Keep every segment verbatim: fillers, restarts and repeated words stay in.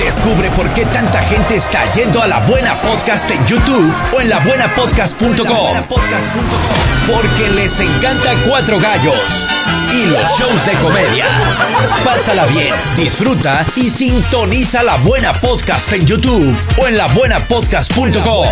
Descubre por qué tanta gente está yendo a La Buena Podcast en YouTube o en la buena podcast punto com. Porque les encanta Cuatro Gallos y los shows de comedia. Pásala bien, disfruta y sintoniza La Buena Podcast en YouTube o en la buena podcast punto com.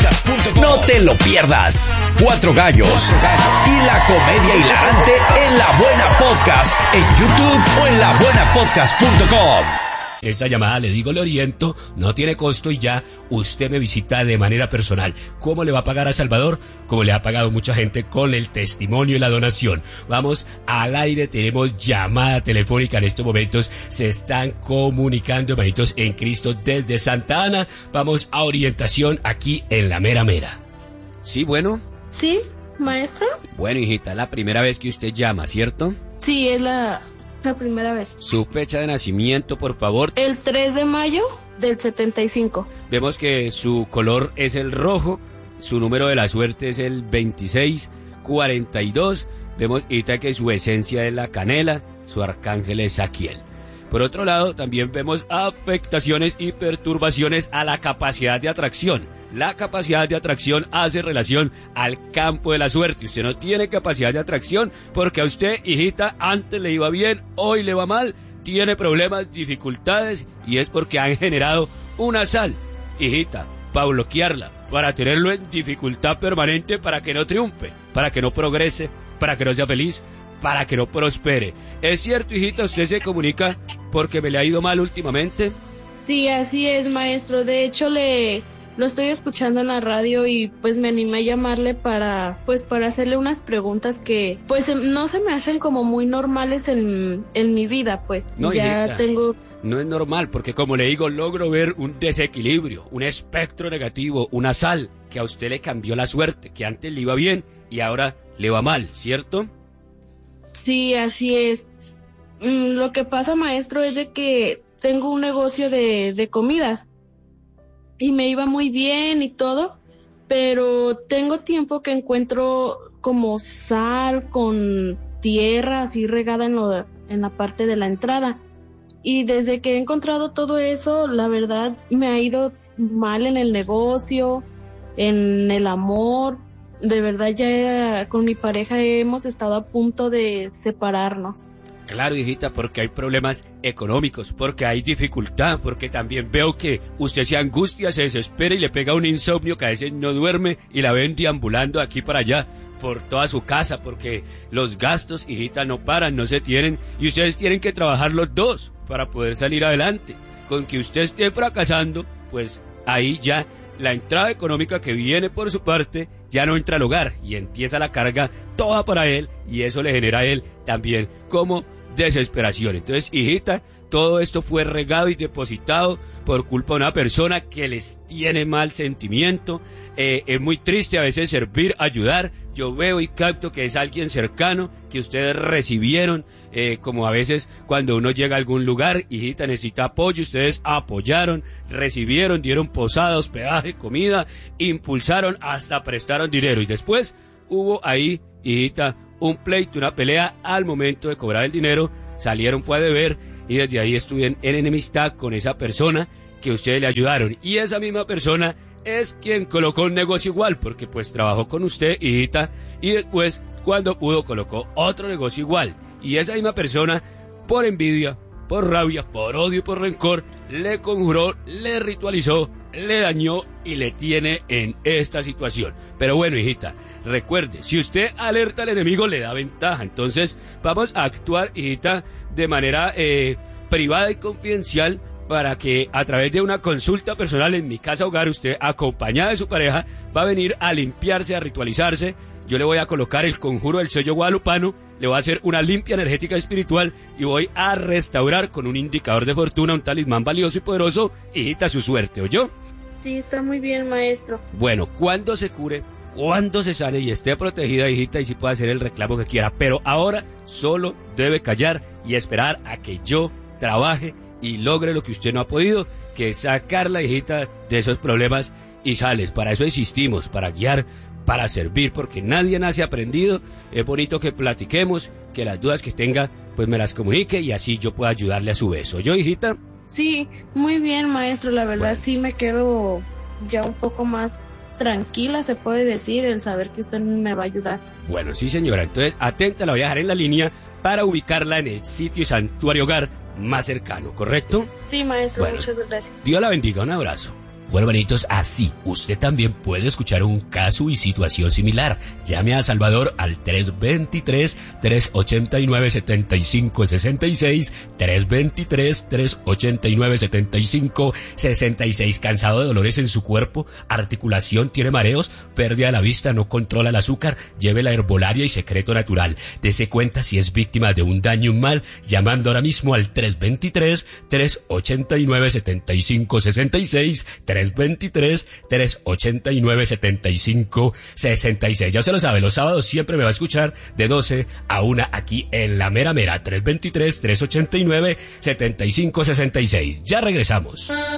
No te lo pierdas. Cuatro Gallos y la comedia hilarante en La Buena Podcast en YouTube o en la buena podcast punto com. Esta llamada, le digo, le oriento, no tiene costo y ya usted me visita de manera personal. ¿Cómo le va a pagar a Salvador? Como le ha pagado mucha gente con el testimonio y la donación. Vamos al aire, tenemos llamada telefónica en estos momentos. Se están comunicando, hermanitos en Cristo, desde Santa Ana. Vamos a orientación aquí en La Mera Mera. Sí, bueno. Sí, maestro. Bueno, hijita, la primera vez que usted llama, ¿cierto? Sí, es la... La primera vez. Su fecha de nacimiento, por favor. El tres de mayo del setenta y cinco. Vemos que su color es el rojo, su número de la suerte es el veintiséis cuarenta y dos. Vemos ahorita que su esencia es la canela, su arcángel es Saquiel. Por otro lado, también vemos afectaciones y perturbaciones a la capacidad de atracción. La capacidad de atracción hace relación al campo de la suerte. Usted no tiene capacidad de atracción porque a usted, hijita, antes le iba bien, hoy le va mal, tiene problemas, dificultades y es porque han generado una sal, hijita, para bloquearla, para tenerlo en dificultad permanente, para que no triunfe, para que no progrese, para que no sea feliz, para que no prospere. ¿Es cierto, hijita, usted se comunica porque me le ha ido mal últimamente? Sí, así es, maestro. De hecho, le lo estoy escuchando en la radio y pues me animé a llamarle para pues para hacerle unas preguntas que pues no se me hacen como muy normales en, en mi vida, pues. No, ya hijita, tengo... no es normal porque, como le digo, logro ver un desequilibrio, un espectro negativo, una sal que a usted le cambió la suerte, que antes le iba bien y ahora le va mal, ¿cierto? Sí, así es. Mm, lo que pasa, maestro, es de que tengo un negocio de, de comidas y me iba muy bien y todo, pero tengo tiempo que encuentro como sal con tierra así regada en, lo, en la parte de la entrada. Y desde que he encontrado todo eso, la verdad me ha ido mal en el negocio, en el amor. De verdad ya con mi pareja hemos estado a punto de separarnos. Claro, hijita, porque hay problemas económicos, porque hay dificultad, porque también veo que usted se angustia, se desespera y le pega un insomnio que a veces no duerme y la ven deambulando aquí para allá por toda su casa, porque los gastos, hijita, no paran, no se tienen y ustedes tienen que trabajar los dos para poder salir adelante. Con que usted esté fracasando, pues ahí ya la entrada económica que viene por su parte ya no entra al hogar y empieza la carga toda para él y eso le genera a él también como desesperación. Entonces, hijita, todo esto fue regado y depositado por culpa de una persona que les tiene mal sentimiento. Eh, es muy triste a veces servir, ayudar. Yo veo y capto que es alguien cercano, que ustedes recibieron, eh, como a veces cuando uno llega a algún lugar, hijita, necesita apoyo, ustedes apoyaron, recibieron, dieron posada, hospedaje, comida, impulsaron, hasta prestaron dinero. Y después hubo ahí, hijita, un pleito, una pelea al momento de cobrar el dinero, salieron fue a deber y desde ahí estuvieron en enemistad con esa persona que ustedes le ayudaron. Y esa misma persona es quien colocó un negocio igual, porque pues trabajó con usted, hijita, y después cuando pudo colocó otro negocio igual. Y esa misma persona, por envidia, por rabia, por odio y por rencor, le conjuró, le ritualizó, le dañó y le tiene en esta situación. Pero bueno, hijita, recuerde, si usted alerta al enemigo le da ventaja. Entonces vamos a actuar, hijita, de manera eh, privada y confidencial, para que a través de una consulta personal en mi casa hogar, usted, acompañada de su pareja, va a venir a limpiarse, a ritualizarse. Yo le voy a colocar el conjuro del sello guadalupano, le voy a hacer una limpia energética espiritual y voy a restaurar con un indicador de fortuna, un talismán valioso y poderoso, hijita, su suerte, ¿oyó? Sí, está muy bien, maestro. Bueno, cuando se cure, cuando se sane y esté protegida, hijita, y sí puede hacer el reclamo que quiera, pero ahora solo debe callar y esperar a que yo trabaje y logre lo que usted no ha podido, que es sacar la hijita de esos problemas y sales. Para eso existimos, para guiar, para servir, porque nadie nace aprendido. Es bonito que platiquemos, que las dudas que tenga, pues me las comunique y así yo pueda ayudarle a su vez. ¿Yo, hijita? Sí, muy bien, maestro, la verdad bueno. Sí me quedo ya un poco más tranquila, se puede decir, el saber que usted me va a ayudar. Bueno, sí señora, entonces atenta, la voy a dejar en la línea para ubicarla en el sitio y santuario hogar más cercano, ¿correcto? Sí, maestro, bueno, muchas gracias. Dios la bendiga, un abrazo. Bueno, hermanitos, así usted también puede escuchar un caso y situación similar. Llame a Salvador al tres dos tres, tres ocho nueve, siete cinco seis seis, tres dos tres, tres ocho nueve, siete cinco seis seis. ¿Cansado de dolores en su cuerpo? ¿Articulación? ¿Tiene mareos? ¿Pérdida de la vista? ¿No controla el azúcar? Lleve la herbolaria y secreto natural. Dese cuenta si es víctima de un daño, un mal, llamando ahora mismo al tres dos tres, tres ocho nueve, siete cinco seis seis, tres dos tres, tres ocho nueve, siete cinco seis seis. Ya se lo sabe, los sábados siempre me va a escuchar de doce a una aquí en la mera mera. Tres dos tres, tres ocho nueve, siete cinco seis seis. Ya regresamos.